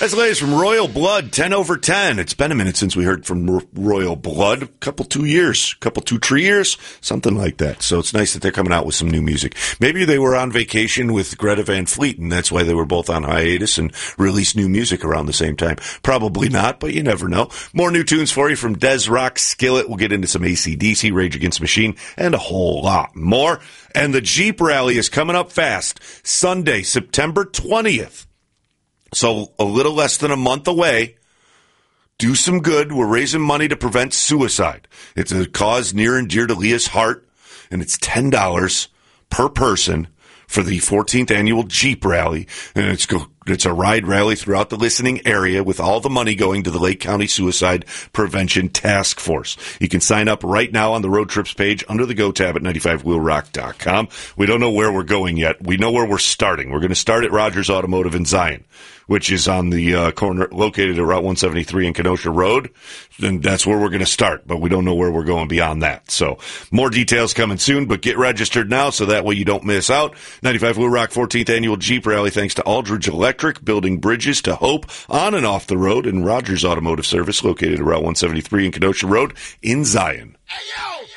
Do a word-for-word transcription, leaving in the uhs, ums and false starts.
That's the latest from Royal Blood, ten over ten. It's been a minute since we heard from Royal Blood. A couple, two years, couple, two, three years, something like that. So it's nice that they're coming out with some new music. Maybe they were on vacation with Greta Van Fleet, and that's why they were both on hiatus and released new music around the same time. Probably not, but you never know. More new tunes for you from Des Rock, Skillet. We'll get into some A C D C, Rage Against the Machine, and a whole lot more. And the Jeep Rally is coming up fast. Sunday, September twentieth. So a little less than a month away. Do some good. We're raising money to prevent suicide. It's a cause near and dear to Leah's heart, and it's ten dollars per person for the fourteenth annual Jeep Rally. And it's go, it's a ride rally throughout the listening area with all the money going to the Lake County Suicide Prevention Task Force. You can sign up right now on the road trips page under the Go tab at ninety-five wheel rock dot com. We don't know where we're going yet. We know where we're starting. We're going to start at Rogers Automotive in Zion, which is on the uh, corner, located at Route one seventy-three in Kenosha Road. And that's where we're going to start, but we don't know where we're going beyond that. So more details coming soon, but get registered now so that way you don't miss out. ninety-five Wheel Rock fourteenth Annual Jeep Rally, thanks to Aldridge Electric, building bridges to hope on and off the road, and Rogers Automotive Service, located at Route one seventy-three in Kenosha Road in Zion. Hey, yo!